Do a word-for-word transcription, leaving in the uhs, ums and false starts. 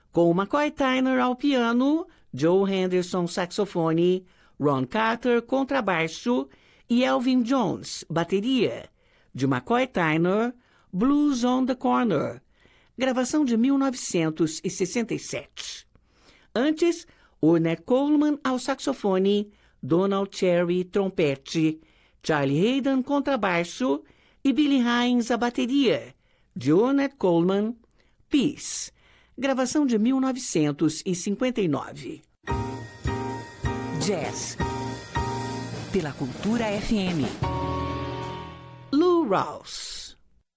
com McCoy Tyner ao piano, Joe Henderson saxofone, Ron Carter contrabaixo e Elvin Jones bateria. De McCoy Tyner, Blues on the Corner, gravação de mil novecentos e sessenta e sete. Antes, Ornette Coleman ao saxofone, Donald Cherry trompete, Charlie Haden contrabaixo e Billy Hines a bateria. De Ornette Coleman, Peace, gravação de mil novecentos e cinquenta e nove. Jazz pela Cultura F M. Lou Rawls.